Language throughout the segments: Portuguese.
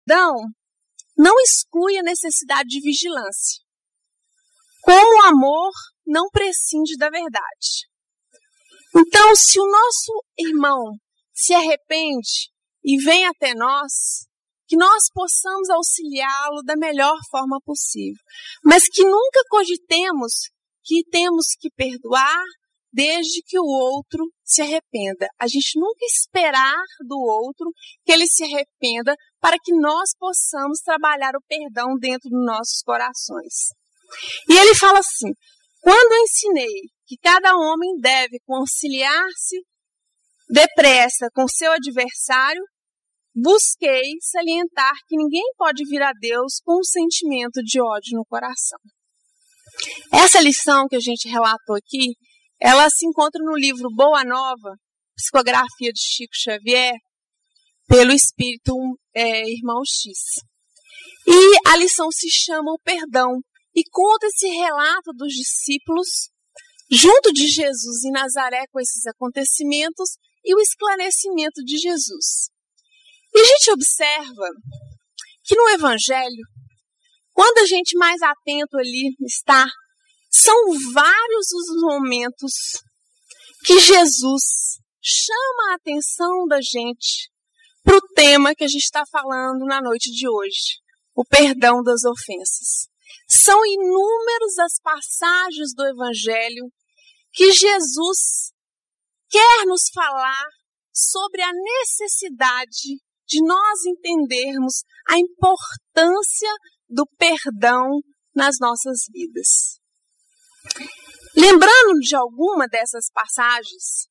Então, não exclui a necessidade de vigilância. Como o amor não prescinde da verdade. Então, se o nosso irmão se arrepende e vem até nós, que nós possamos auxiliá-lo da melhor forma possível. Mas que nunca cogitemos que temos que perdoar desde que o outro se arrependa. A gente nunca esperar do outro que ele se arrependa para que nós possamos trabalhar o perdão dentro dos nossos corações. E ele fala assim: quando eu ensinei que cada homem deve conciliar-se depressa com seu adversário, busquei salientar que ninguém pode vir a Deus com um sentimento de ódio no coração. Essa lição que a gente relatou aqui, ela se encontra no livro Boa Nova, Psicografia de Chico Xavier, pelo Espírito Irmão X. E a lição se chama O Perdão, e conta esse relato dos discípulos, junto de Jesus em Nazaré com esses acontecimentos e o esclarecimento de Jesus. E a gente observa que no Evangelho, quando a gente mais atento ali está, são vários os momentos que Jesus chama a atenção da gente para o tema que a gente está falando na noite de hoje, o perdão das ofensas. São inúmeras as passagens do Evangelho que Jesus quer nos falar sobre a necessidade de nós entendermos a importância do perdão nas nossas vidas. Lembrando de alguma dessas passagens,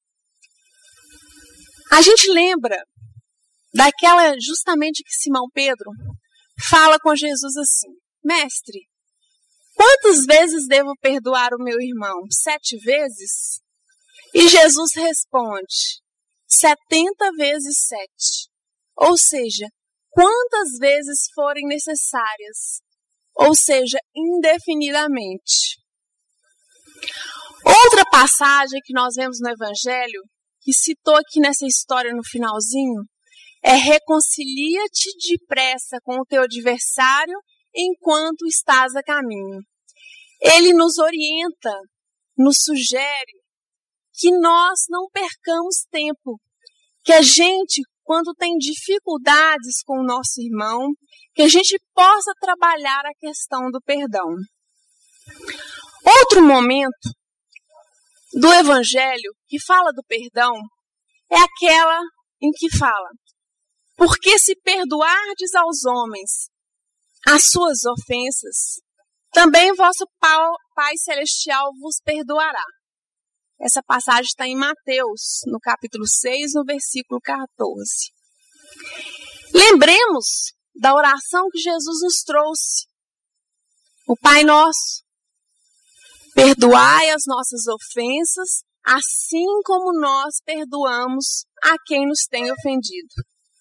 a gente lembra daquela justamente que Simão Pedro fala com Jesus assim: Mestre, quantas vezes devo perdoar o meu irmão? 7 vezes? E Jesus responde: 70 vezes 7. Ou seja, quantas vezes forem necessárias. Ou seja, indefinidamente. Outra passagem que nós vemos no Evangelho, que citou aqui nessa história no finalzinho, é: reconcilia-te depressa com o teu adversário enquanto estás a caminho. Ele nos orienta, nos sugere que nós não percamos tempo, que a gente, quando tem dificuldades com o nosso irmão, que a gente possa trabalhar a questão do perdão. Outro momento do Evangelho que fala do perdão é aquela em que fala: porque se perdoardes aos homens as suas ofensas, também vosso Pai Celestial vos perdoará. Essa passagem está em Mateus, no capítulo 6, no versículo 14. Lembremos da oração que Jesus nos trouxe. O Pai Nosso: perdoai as nossas ofensas, assim como nós perdoamos a quem nos tem ofendido.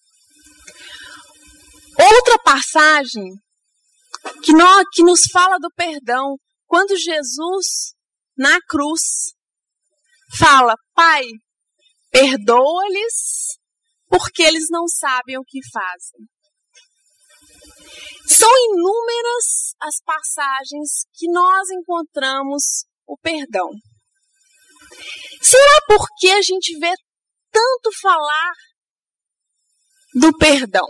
Outra passagem que nos fala do perdão, quando Jesus, na cruz, fala: Pai, perdoa-lhes, porque eles não sabem o que fazem. São inúmeras as passagens que nós encontramos o perdão. Será porque a gente vê tanto falar do perdão?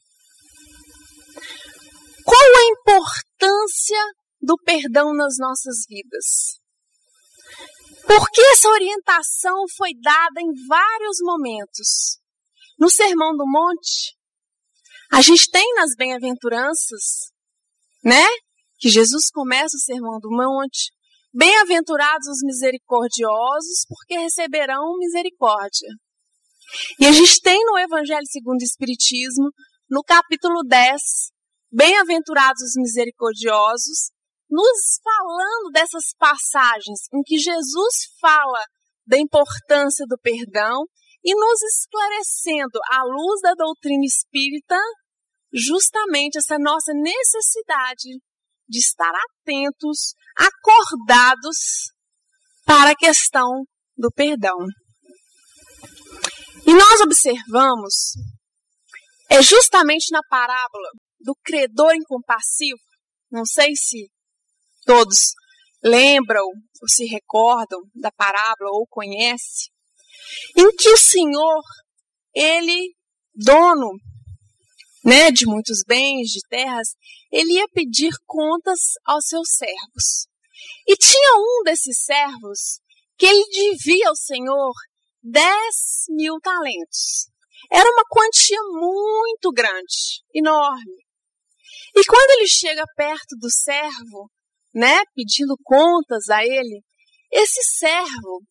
Qual a importância do perdão nas nossas vidas? Porque essa orientação foi dada em vários momentos. No Sermão do Monte, a gente tem nas bem-aventuranças, né? Que Jesus começa o Sermão do Monte: bem-aventurados os misericordiosos, porque receberão misericórdia. E a gente tem no Evangelho segundo o Espiritismo, no capítulo 10, bem-aventurados os misericordiosos, nos falando dessas passagens em que Jesus fala da importância do perdão e nos esclarecendo, à luz da doutrina espírita, justamente essa nossa necessidade de estar atentos, acordados para a questão do perdão. E nós observamos é justamente na parábola do credor incompassivo, não sei se todos lembram ou se recordam da parábola ou conhecem, em que o Senhor, ele, dono, né, de muitos bens, de terras, ele ia pedir contas aos seus servos. E tinha um desses servos que ele devia ao Senhor 10.000 talentos. Era uma quantia muito grande, enorme. E quando ele chega perto do servo, né, pedindo contas a ele, esse servo,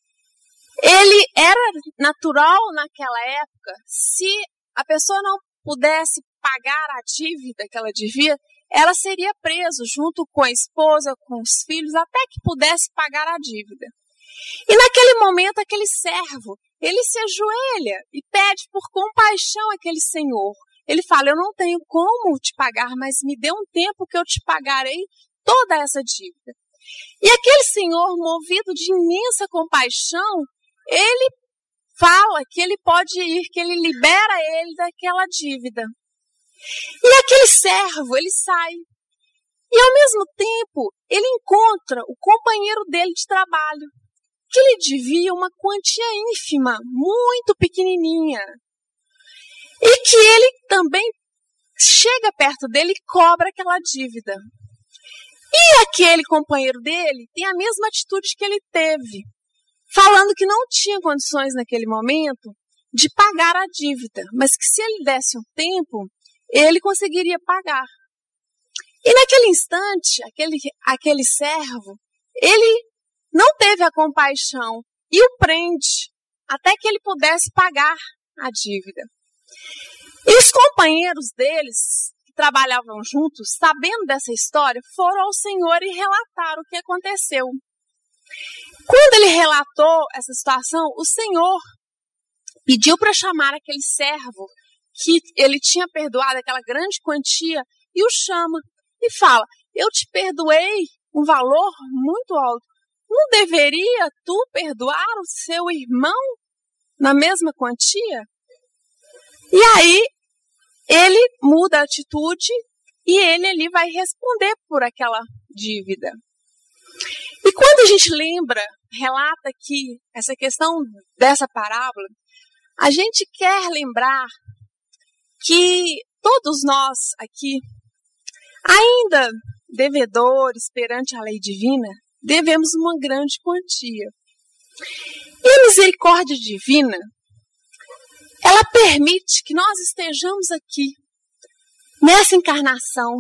ele era natural naquela época, se a pessoa não pudesse pagar a dívida que ela devia, ela seria presa junto com a esposa, com os filhos, até que pudesse pagar a dívida. E naquele momento, aquele servo, ele se ajoelha e pede por compaixão àquele senhor. Ele fala, eu não tenho como te pagar, mas me dê um tempo que eu te pagarei toda essa dívida. E aquele senhor, movido de imensa compaixão, ele fala que ele pode ir, que ele libera ele daquela dívida. E aquele servo, ele sai. E ao mesmo tempo, ele encontra o companheiro dele de trabalho, que lhe devia uma quantia ínfima, muito pequenininha. E que ele também chega perto dele e cobra aquela dívida. E aquele companheiro dele tem a mesma atitude que ele teve, falando que não tinha condições naquele momento de pagar a dívida, mas que se ele desse um tempo, ele conseguiria pagar. E naquele instante, aquele servo, ele não teve a compaixão e o prende até que ele pudesse pagar a dívida. E os companheiros deles, que trabalhavam juntos, sabendo dessa história, foram ao Senhor e relataram o que aconteceu. Quando ele relatou essa situação, o Senhor pediu para chamar aquele servo que ele tinha perdoado aquela grande quantia e o chama e fala, eu te perdoei um valor muito alto. Não deveria tu perdoar o seu irmão na mesma quantia? E aí, ele muda a atitude e ele ali vai responder por aquela dívida. E quando a gente relata aqui essa questão dessa parábola, a gente quer lembrar que todos nós aqui, ainda devedores perante a lei divina, devemos uma grande quantia. E a misericórdia divina, ela permite que nós estejamos aqui, nessa encarnação,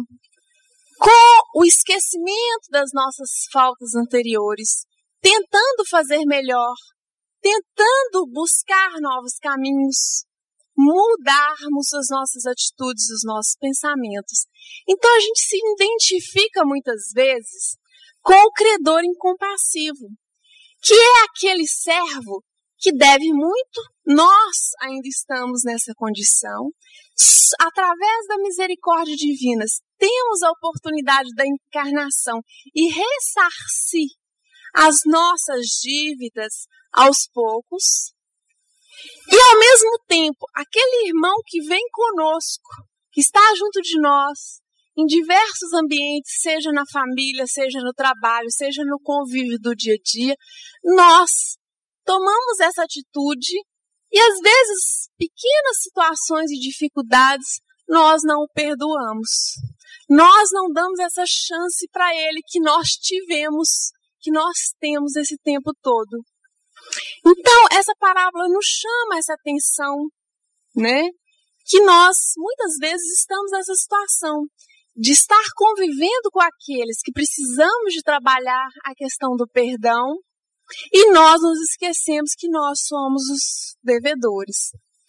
com o esquecimento das nossas faltas anteriores, tentando fazer melhor, tentando buscar novos caminhos, mudarmos as nossas atitudes, os nossos pensamentos. Então a gente se identifica muitas vezes com o credor incompassivo, que é aquele servo que deve muito. Nós ainda estamos nessa condição. Através da misericórdia divina, temos a oportunidade da encarnação e ressarcir as nossas dívidas aos poucos. E ao mesmo tempo, aquele irmão que vem conosco, que está junto de nós, em diversos ambientes, seja na família, seja no trabalho, seja no convívio do dia a dia, nós tomamos essa atitude e às vezes pequenas situações e dificuldades nós não o perdoamos. Nós não damos essa chance para ele que nós tivemos, que nós temos esse tempo todo. Então, essa parábola nos chama essa atenção, né? Que nós, muitas vezes, estamos nessa situação de estar convivendo com aqueles que precisamos de trabalhar a questão do perdão e nós nos esquecemos que nós somos os devedores.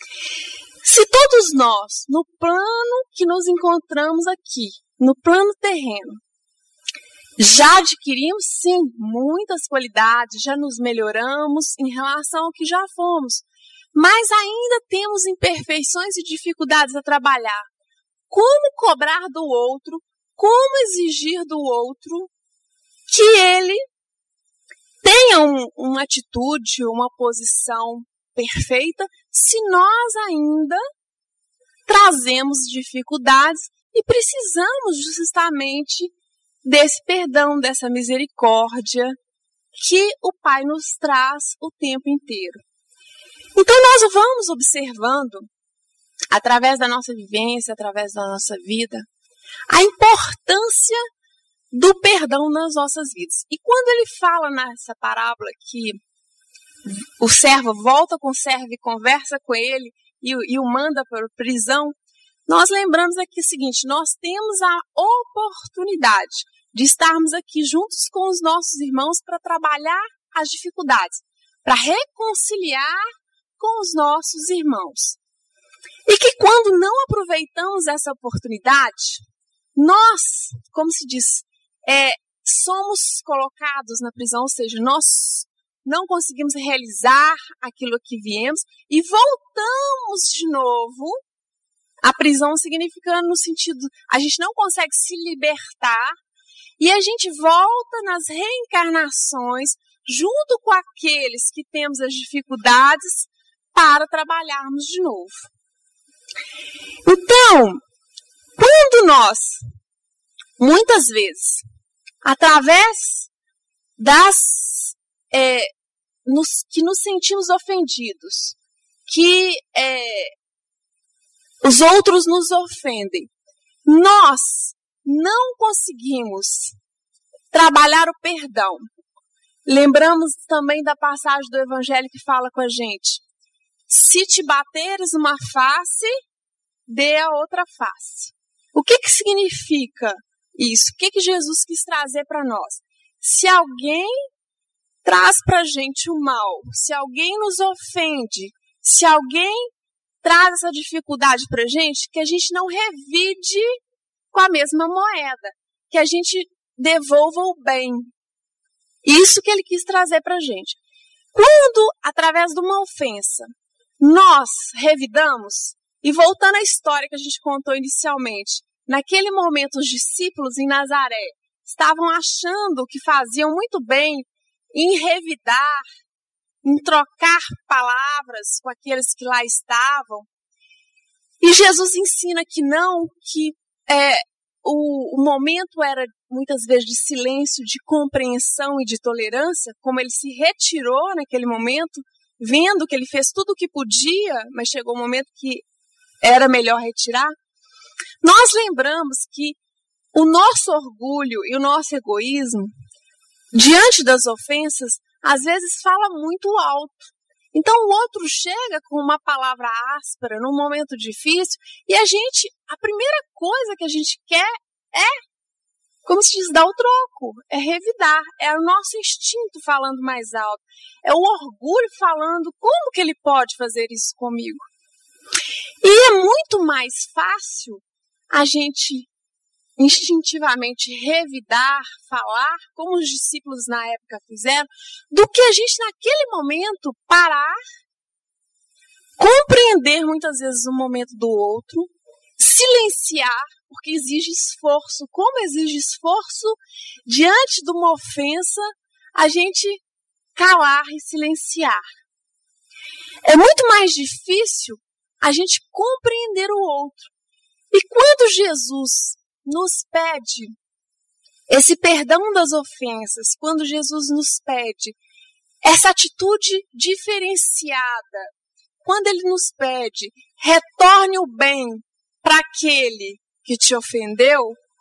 Se todos nós, no plano que nos encontramos aqui, no plano terreno, já adquirimos, sim, muitas qualidades, já nos melhoramos em relação ao que já fomos, mas ainda temos imperfeições e dificuldades a trabalhar. Como cobrar do outro, como exigir do outro que ele tenha uma atitude, uma posição perfeita, se nós ainda trazemos dificuldades e precisamos justamente desse perdão, dessa misericórdia que o Pai nos traz o tempo inteiro. Então nós vamos observando, através da nossa vivência, através da nossa vida, a importância do perdão nas nossas vidas. E quando ele fala nessa parábola que o servo volta com o servo e conversa com ele e o manda para a prisão, nós lembramos aqui o seguinte: nós temos a oportunidade de estarmos aqui juntos com os nossos irmãos para trabalhar as dificuldades, para reconciliar com os nossos irmãos. E que quando não aproveitamos essa oportunidade, nós, como se diz, somos colocados na prisão, ou seja, nós não conseguimos realizar aquilo que viemos e voltamos de novo. A prisão significando no sentido, a gente não consegue se libertar e a gente volta nas reencarnações junto com aqueles que temos as dificuldades para trabalharmos de novo. Então, quando nós, muitas vezes, através que nos sentimos ofendidos, que os outros nos ofendem, nós não conseguimos trabalhar o perdão. Lembramos também da passagem do Evangelho que fala com a gente: se te bateres uma face, dê a outra face. O que significa isso? O que Jesus quis trazer para nós? Se alguém traz para a gente o mal, se alguém nos ofende, se alguém traz essa dificuldade para a gente, que a gente não revide com a mesma moeda, que a gente devolva o bem. Isso que ele quis trazer para a gente. Quando, através de uma ofensa, nós revidamos, e voltando à história que a gente contou inicialmente, naquele momento os discípulos em Nazaré estavam achando que faziam muito bem em revidar, em trocar palavras com aqueles que lá estavam. E Jesus ensina que não, que o momento era muitas vezes de silêncio, de compreensão e de tolerância, como ele se retirou naquele momento, vendo que ele fez tudo o que podia, mas chegou um momento que era melhor retirar. Nós lembramos que o nosso orgulho e o nosso egoísmo, diante das ofensas, às vezes fala muito alto. Então o outro chega com uma palavra áspera num momento difícil e a primeira coisa que a gente quer é, como se diz, dar o troco, é revidar, é o nosso instinto falando mais alto, é o orgulho falando como que ele pode fazer isso comigo. E é muito mais fácil a gente instintivamente revidar, falar, como os discípulos na época fizeram, do que a gente naquele momento parar, compreender muitas vezes o momento do outro, silenciar, porque exige esforço. Como exige esforço diante de uma ofensa, a gente calar e silenciar. É muito mais difícil a gente compreender o outro. E quando Jesus nos pede esse perdão das ofensas, quando Jesus nos pede essa atitude diferenciada, quando ele nos pede retorne o bem para aquele que te ofendeu,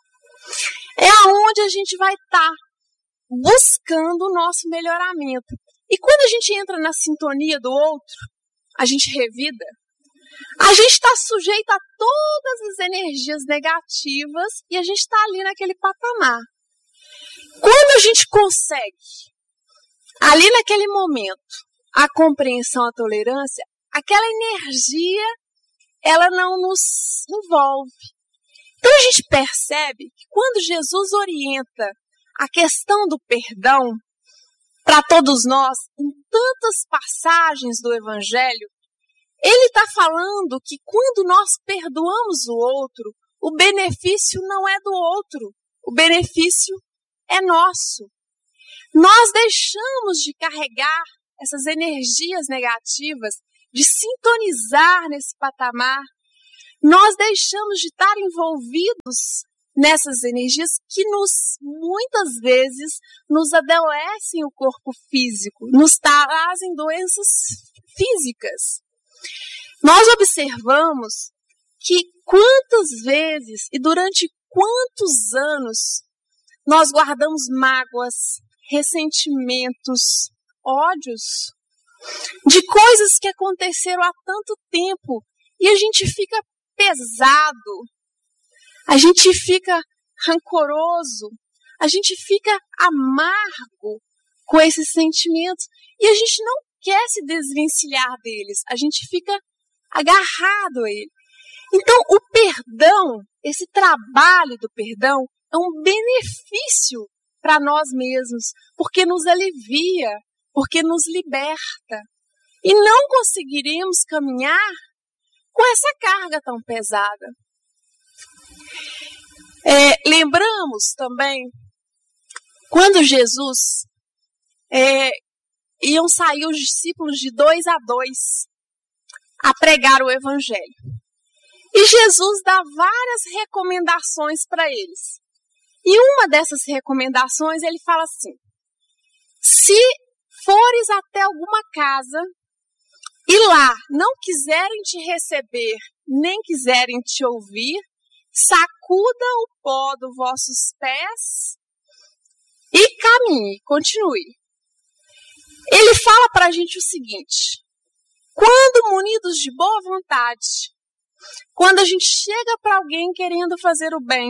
é aonde a gente vai estar buscando o nosso melhoramento. E quando a gente entra na sintonia do outro, a gente revida, a gente está sujeito a todas as energias negativas e a gente está ali naquele patamar. Quando a gente consegue, ali naquele momento, a compreensão, a tolerância, aquela energia, ela não nos envolve. Então a gente percebe que quando Jesus orienta a questão do perdão para todos nós, em tantas passagens do Evangelho, ele está falando que quando nós perdoamos o outro, o benefício não é do outro, o benefício é nosso. Nós deixamos de carregar essas energias negativas, de sintonizar nesse patamar. nós deixamos de estar envolvidos nessas energias que muitas vezes nos adoecem o corpo físico, nos trazem doenças físicas. Nós observamos que quantas vezes e durante quantos anos nós guardamos mágoas, ressentimentos, ódios de coisas que aconteceram há tanto tempo e a gente fica pesado, a gente fica rancoroso, a gente fica amargo com esses sentimentos e a gente não quer se desvencilhar deles, a gente fica agarrado a ele. Então, o perdão, esse trabalho do perdão, é um benefício para nós mesmos, porque nos alivia, porque nos liberta. E não conseguiremos caminhar com essa carga tão pesada. Lembramos também, quando Jesus iam sair os discípulos de 2 a 2 a pregar o Evangelho. E Jesus dá várias recomendações para eles. E uma dessas recomendações, ele fala assim: se fores até alguma casa e lá não quiserem te receber, nem quiserem te ouvir, sacuda o pó dos vossos pés e caminhe, continue. Ele fala para a gente o seguinte: quando munidos de boa vontade, quando a gente chega para alguém querendo fazer o bem,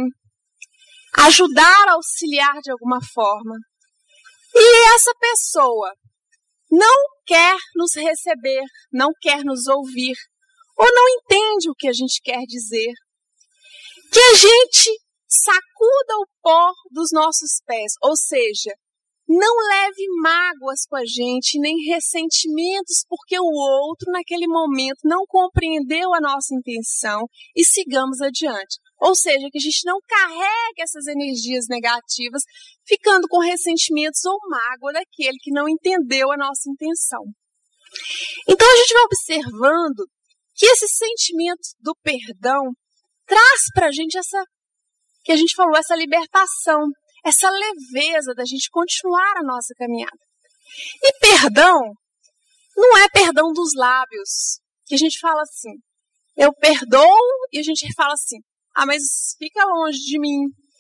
ajudar, auxiliar de alguma forma, e essa pessoa não quer nos receber, não quer nos ouvir, ou não entende o que a gente quer dizer, que a gente sacuda o pó dos nossos pés, ou seja, não leve mágoas com a gente, nem ressentimentos, porque o outro, naquele momento, não compreendeu a nossa intenção e sigamos adiante. Ou seja, que a gente não carregue essas energias negativas, ficando com ressentimentos ou mágoa daquele que não entendeu a nossa intenção. Então, a gente vai observando que esse sentimento do perdão traz para a gente que a gente falou, essa libertação, essa leveza da gente continuar a nossa caminhada. E perdão não é perdão dos lábios, que a gente fala assim, eu perdoo, e a gente fala assim, mas fica longe de mim.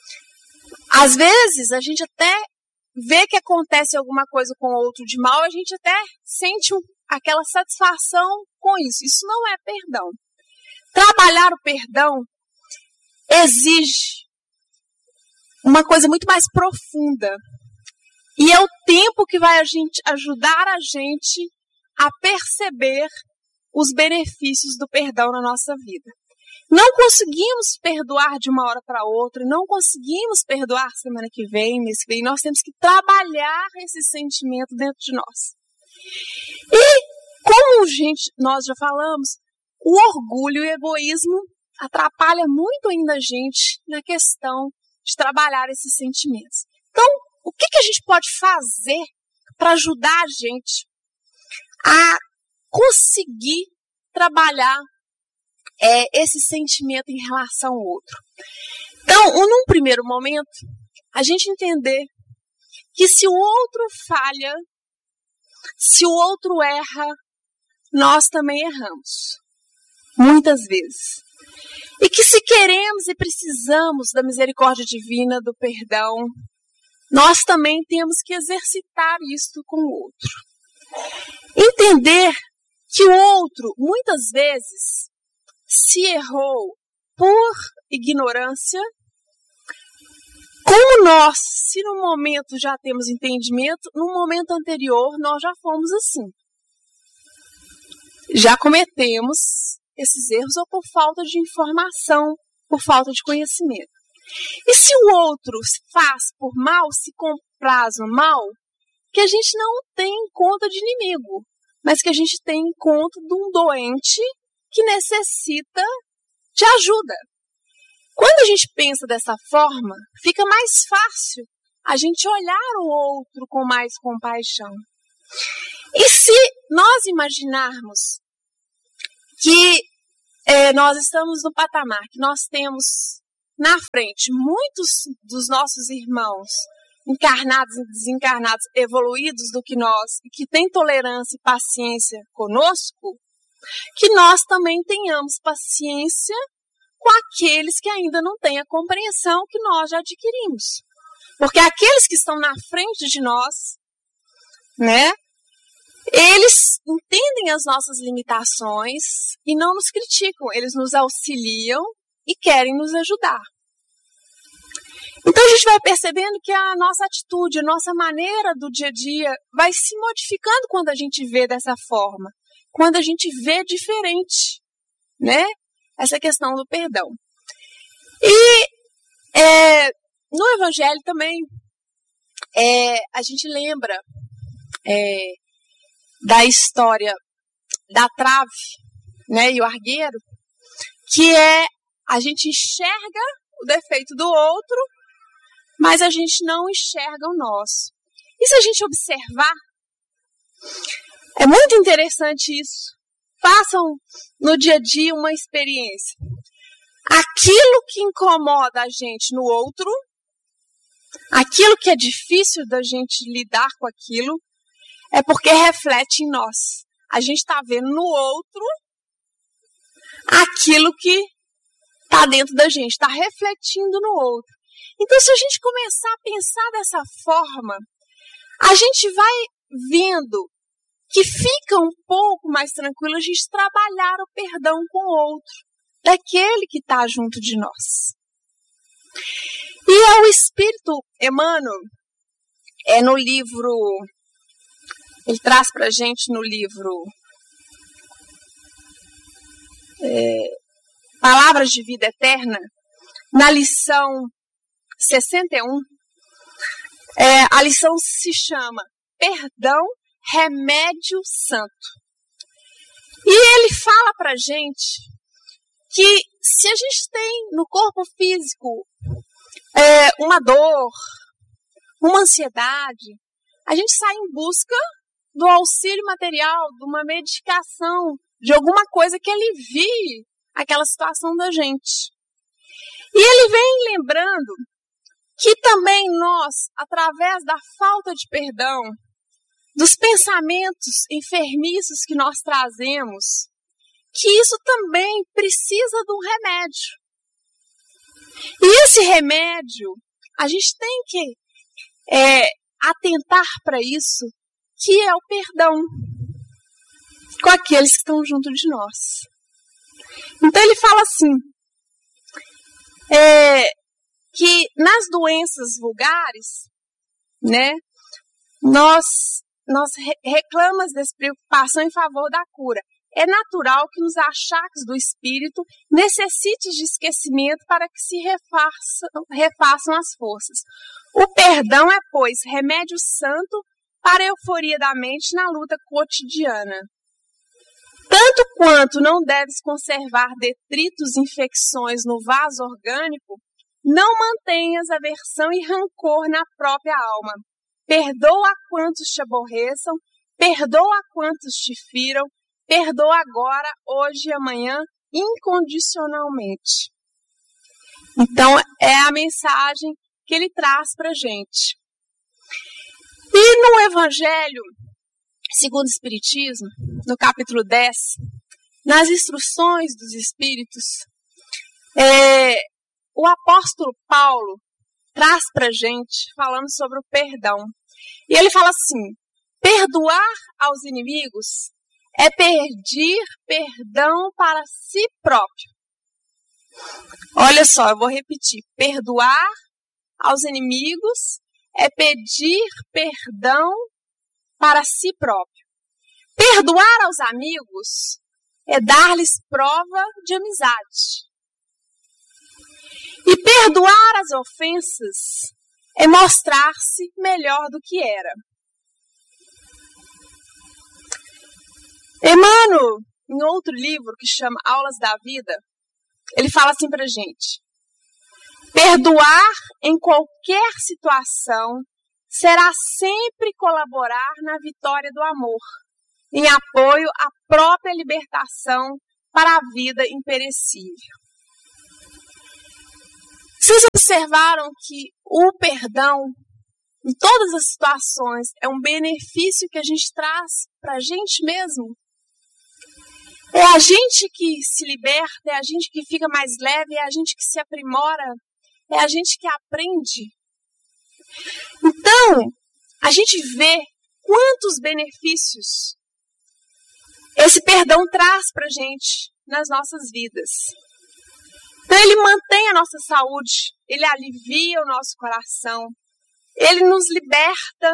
Às vezes, a gente até vê que acontece alguma coisa com o outro de mal, a gente até sente aquela satisfação com isso. Isso não é perdão. Trabalhar o perdão exige uma coisa muito mais profunda. E é o tempo que vai ajudar a gente a perceber os benefícios do perdão na nossa vida. Não conseguimos perdoar de uma hora para outra, não conseguimos perdoar semana que vem, mês que vem. Nós temos que trabalhar esse sentimento dentro de nós. E, como nós já falamos, o orgulho e o egoísmo atrapalha muito ainda a gente na questão de trabalhar esses sentimentos. Então, o que a gente pode fazer para ajudar a gente a conseguir trabalhar esse sentimento em relação ao outro? Então, num primeiro momento, a gente entender que se o outro falha, se o outro erra, nós também erramos. Muitas vezes. E que se queremos e precisamos da misericórdia divina, do perdão, nós também temos que exercitar isso com o outro. Entender que o outro, muitas vezes, se errou por ignorância, como nós, se no momento já temos entendimento, no momento anterior nós já fomos assim. Já cometemos esses erros ou por falta de informação, por falta de conhecimento. E se o outro faz por mal, se compraz o mal, que a gente não tem em conta de inimigo, mas que a gente tem em conta de um doente que necessita de ajuda. Quando a gente pensa dessa forma, fica mais fácil a gente olhar o outro com mais compaixão. E se nós imaginarmos que nós estamos no patamar que nós temos na frente muitos dos nossos irmãos encarnados e desencarnados, evoluídos do que nós, e que têm tolerância e paciência conosco, que nós também tenhamos paciência com aqueles que ainda não têm a compreensão que nós já adquirimos. Porque aqueles que estão na frente de nós, né, eles entendem as nossas limitações e não nos criticam, eles nos auxiliam e querem nos ajudar. Então a gente vai percebendo que a nossa atitude, a nossa maneira do dia a dia vai se modificando quando a gente vê dessa forma, quando a gente vê diferente, né? Essa questão do perdão. E no Evangelho também a gente lembra da história da trave, né, e o argueiro, que a gente enxerga o defeito do outro, mas a gente não enxerga o nosso. E se a gente observar, é muito interessante isso. Façam no dia a dia uma experiência. Aquilo que incomoda a gente no outro, aquilo que é difícil da gente lidar com aquilo, é porque reflete em nós. A gente está vendo no outro aquilo que está dentro da gente, está refletindo no outro. Então, se a gente começar a pensar dessa forma, a gente vai vendo que fica um pouco mais tranquilo a gente trabalhar o perdão com o outro, daquele que está junto de nós. E o Espírito Emmanuel, no livro, ele traz para a gente no livro Palavras de Vida Eterna, na lição 61, a lição se chama Perdão, Remédio Santo. E ele fala pra gente que se a gente tem no corpo físico uma dor, uma ansiedade, a gente sai em busca do auxílio material, de uma medicação, de alguma coisa que alivie aquela situação da gente. E ele vem lembrando que também nós, através da falta de perdão, dos pensamentos enfermiços que nós trazemos, que isso também precisa de um remédio. E esse remédio, a gente tem que atentar para isso, que é o perdão com aqueles que estão junto de nós. Então ele fala assim, que nas doenças vulgares, né, nós reclamamos dessa preocupação em favor da cura. É natural que nos achaques do espírito necessite de esquecimento para que se refaçam as forças. O perdão é, pois, remédio santo para a euforia da mente na luta cotidiana. Tanto quanto não deves conservar detritos e infecções no vaso orgânico, não mantenhas aversão e rancor na própria alma. Perdoa a quantos te aborreçam, perdoa a quantos te firam, perdoa agora, hoje e amanhã, incondicionalmente. Então, é a mensagem que ele traz para a gente. E no Evangelho, segundo o Espiritismo, no capítulo 10, nas instruções dos Espíritos, o apóstolo Paulo traz para a gente, falando sobre o perdão. E ele fala assim, perdoar aos inimigos é pedir perdão para si próprio. Olha só, eu vou repetir. Perdoar aos inimigos é pedir perdão para si próprio. Perdoar aos amigos é dar-lhes prova de amizade. E perdoar as ofensas é mostrar-se melhor do que era. Emmanuel, em outro livro que chama Aulas da Vida, ele fala assim pra gente: perdoar em qualquer situação será sempre colaborar na vitória do amor, em apoio à própria libertação para a vida imperecível. Vocês observaram que o perdão, em todas as situações, é um benefício que a gente traz para a gente mesmo? É a gente que se liberta, é a gente que fica mais leve, é a gente que se aprimora, é a gente que aprende. Então, a gente vê quantos benefícios esse perdão traz para a gente nas nossas vidas. Então, ele mantém a nossa saúde, ele alivia o nosso coração, ele nos liberta,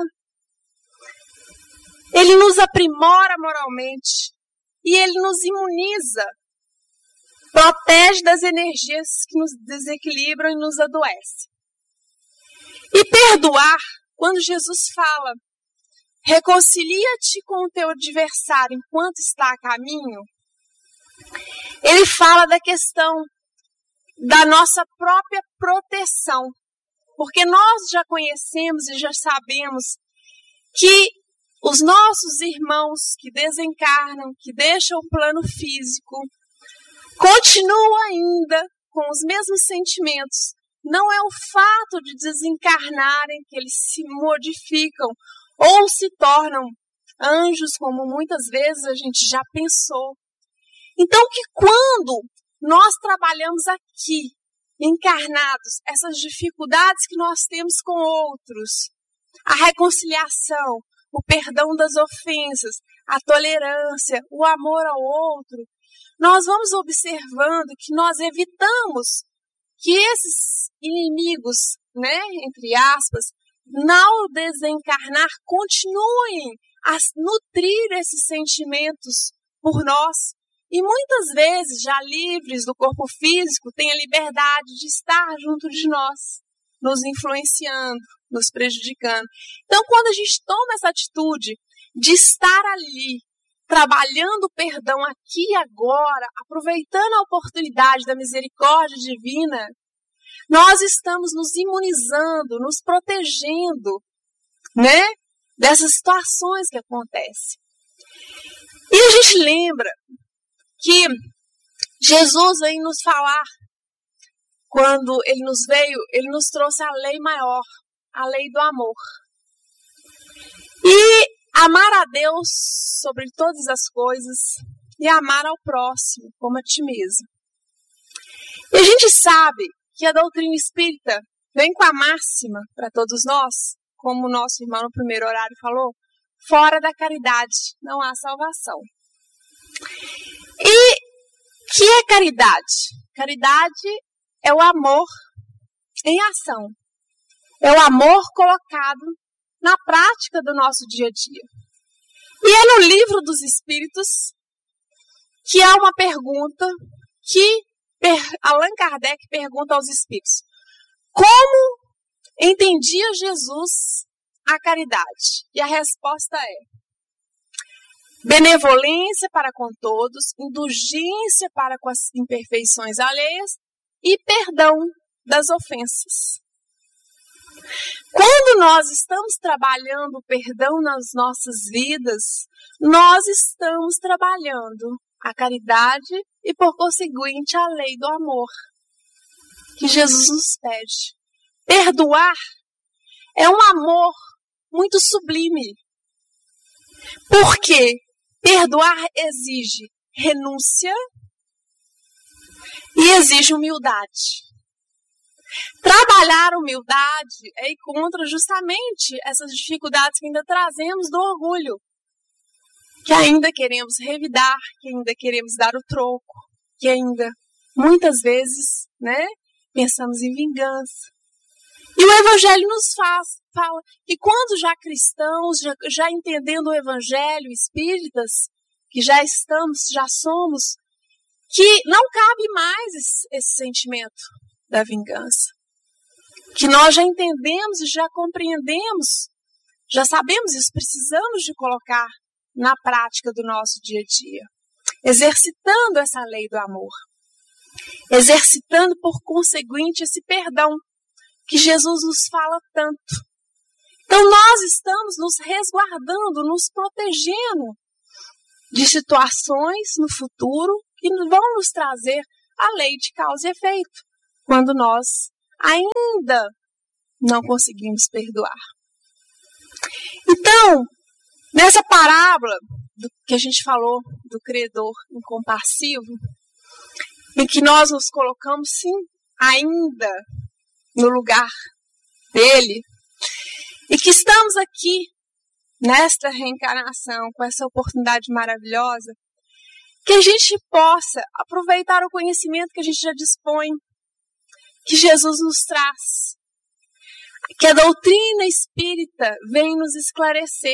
ele nos aprimora moralmente e ele nos imuniza, protege das energias que nos desequilibram e nos adoecem. E perdoar, quando Jesus fala, reconcilia-te com o teu adversário enquanto está a caminho, ele fala da questão da nossa própria proteção. Porque nós já conhecemos e já sabemos que os nossos irmãos que desencarnam, que deixam o plano físico, continuam ainda com os mesmos sentimentos. Não é o fato de desencarnarem que eles se modificam ou se tornam anjos, como muitas vezes a gente já pensou. Então, que quando nós trabalhamos aqui, encarnados, essas dificuldades que nós temos com outros, a reconciliação, o perdão das ofensas, a tolerância, o amor ao outro, nós vamos observando que nós evitamos que esses inimigos, né, entre aspas, ao desencarnar, continuem a nutrir esses sentimentos por nós. E muitas vezes, já livres do corpo físico, têm a liberdade de estar junto de nós, nos influenciando, nos prejudicando. Então, quando a gente toma essa atitude de estar ali, trabalhando o perdão aqui e agora, aproveitando a oportunidade da misericórdia divina, nós estamos nos imunizando, nos protegendo, né, dessas situações que acontecem. E a gente lembra que Jesus veio nos falar, quando ele nos veio, ele nos trouxe a lei maior, a lei do amor. E amar a Deus sobre todas as coisas e amar ao próximo como a ti mesmo. E a gente sabe que a doutrina espírita vem com a máxima para todos nós, como o nosso irmão no primeiro horário falou, fora da caridade não há salvação. E que é caridade? Caridade é o amor em ação. É o amor colocado na prática do nosso dia a dia. E é no livro dos Espíritos que há uma pergunta que Allan Kardec pergunta aos Espíritos. Como entendia Jesus a caridade? E a resposta é: benevolência para com todos, indulgência para com as imperfeições alheias e perdão das ofensas. Quando nós estamos trabalhando o perdão nas nossas vidas, nós estamos trabalhando a caridade e, por conseguinte, a lei do amor que Jesus nos pede. Perdoar é um amor muito sublime. Por quê? Perdoar exige renúncia e exige humildade. Trabalhar a humildade é ir contra justamente essas dificuldades que ainda trazemos do orgulho, que ainda queremos revidar, que ainda queremos dar o troco, que ainda muitas vezes, né, pensamos em vingança. E o Evangelho nos fala que quando já cristãos, já entendendo o Evangelho, espíritas, que já somos, que não cabe mais esse sentimento da vingança. Que nós já entendemos e já compreendemos, já sabemos isso, precisamos de colocar na prática do nosso dia a dia. Exercitando essa lei do amor. Exercitando, por conseguinte, esse perdão que Jesus nos fala tanto. Então nós estamos nos resguardando, nos protegendo de situações no futuro que vão nos trazer a lei de causa e efeito, quando nós ainda não conseguimos perdoar. Então, nessa parábola que a gente falou do credor incompassivo, em que nós nos colocamos, sim, ainda no lugar dele, e que estamos aqui, nesta reencarnação, com essa oportunidade maravilhosa, que a gente possa aproveitar o conhecimento que a gente já dispõe, que Jesus nos traz, que a doutrina espírita vem nos esclarecer,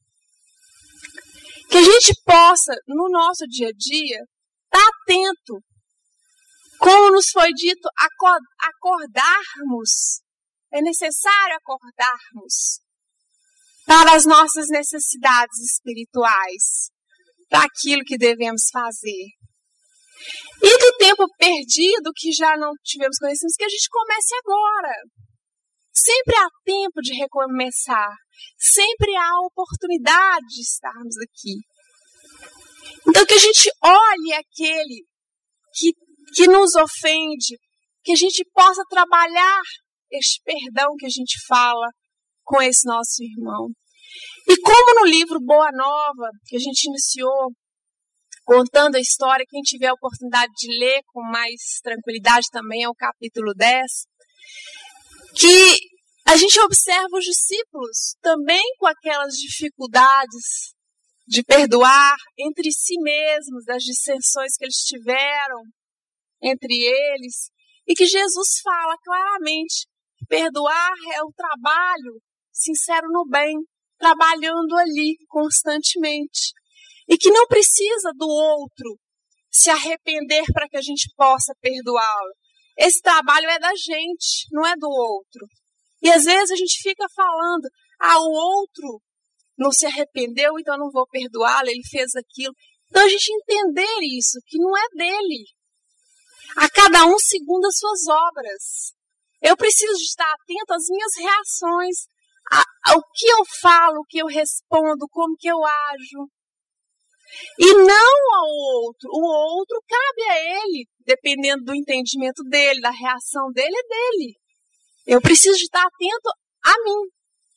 que a gente possa, no nosso dia a dia, estar atento, como nos foi dito, acordarmos, é necessário acordarmos para as nossas necessidades espirituais, para aquilo que devemos fazer. E do tempo perdido, que já não tivemos conhecimento, que a gente comece agora. Sempre há tempo de recomeçar. Sempre há oportunidade de estarmos aqui. Então, que a gente olhe aquele que nos ofende, que a gente possa trabalhar este perdão que a gente fala com esse nosso irmão. E como no livro Boa Nova, que a gente iniciou contando a história, quem tiver a oportunidade de ler com mais tranquilidade também é o capítulo 10, que a gente observa os discípulos também com aquelas dificuldades de perdoar entre si mesmos, das dissensões que eles tiveram entre eles, e que Jesus fala claramente que perdoar é o trabalho sincero no bem, trabalhando ali constantemente. E que não precisa do outro se arrepender para que a gente possa perdoá-lo. Esse trabalho é da gente, não é do outro. E às vezes a gente fica falando, o outro não se arrependeu, então eu não vou perdoá-lo, ele fez aquilo. Então a gente entender isso, que não é dele. A cada um segundo as suas obras. Eu preciso de estar atento às minhas reações, ao que eu falo, o que eu respondo, como que eu ajo. E não ao outro. O outro cabe a ele, dependendo do entendimento dele, da reação dele, é dele. Eu preciso de estar atento a mim.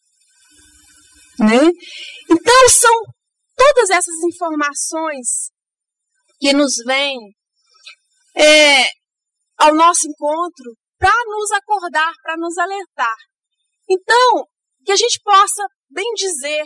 Né? Então, são todas essas informações que nos vêm ao nosso encontro para nos acordar, para nos alertar. Então, que a gente possa bem dizer,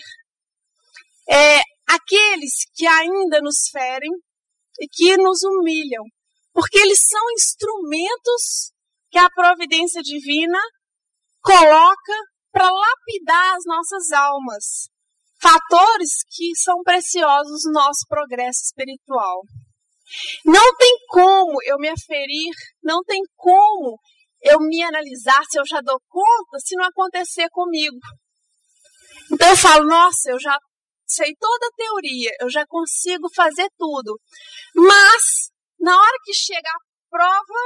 aqueles que ainda nos ferem e que nos humilham, porque eles são instrumentos que a providência divina coloca para lapidar as nossas almas, fatores que são preciosos no nosso progresso espiritual. Não tem como eu me aferir, não tem como eu me analisar se eu já dou conta, se não acontecer comigo. Então eu falo, nossa, eu já sei toda a teoria, eu já consigo fazer tudo. Mas, na hora que chega a prova,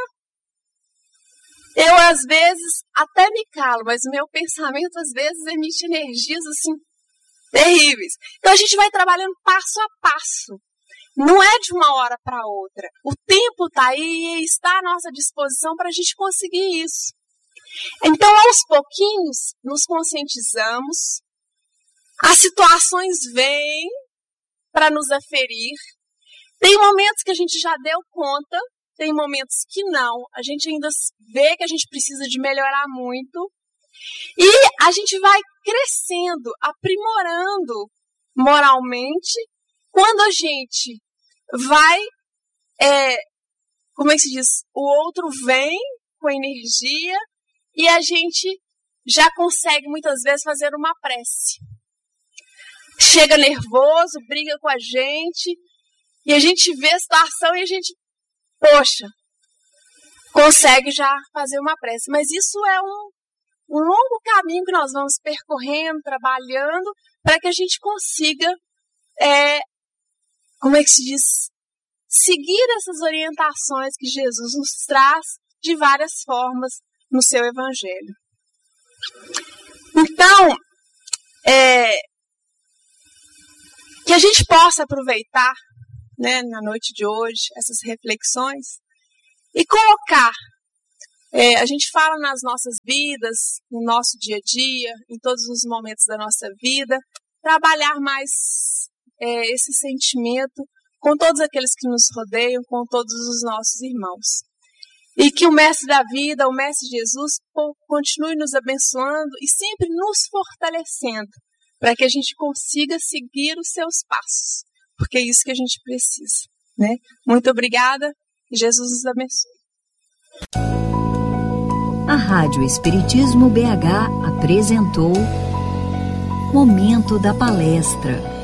eu às vezes até me calo, mas o meu pensamento às vezes emite energias assim, terríveis. Então a gente vai trabalhando passo a passo. Não é de uma hora para outra. O tempo está aí e está à nossa disposição para a gente conseguir isso. Então, aos pouquinhos, nos conscientizamos. As situações vêm para nos aferir. Tem momentos que a gente já deu conta, tem momentos que não. A gente ainda vê que a gente precisa de melhorar muito. E a gente vai crescendo, aprimorando moralmente. Quando a gente vai, como é que se diz? O outro vem com energia e a gente já consegue muitas vezes fazer uma prece. Chega nervoso, briga com a gente e a gente vê a situação e a gente, poxa, consegue já fazer uma prece. Mas isso é um longo caminho que nós vamos percorrendo, trabalhando, para que a gente consiga, como é que se diz? Seguir essas orientações que Jesus nos traz de várias formas no seu Evangelho. Então, que a gente possa aproveitar, né, na noite de hoje, essas reflexões, e colocar. A gente fala nas nossas vidas, no nosso dia a dia, em todos os momentos da nossa vida, trabalhar mais esse sentimento com todos aqueles que nos rodeiam, com todos os nossos irmãos. E que o Mestre da vida, o Mestre Jesus, continue nos abençoando e sempre nos fortalecendo, para que a gente consiga seguir os seus passos, porque é isso que a gente precisa, né? Muito obrigada e Jesus nos abençoe. A Rádio Espiritismo BH apresentou Momento da Palestra.